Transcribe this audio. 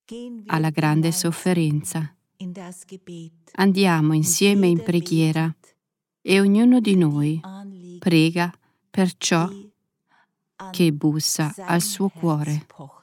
alla grande sofferenza. Andiamo insieme in preghiera e ognuno di noi prega per ciò che bussa al suo cuore.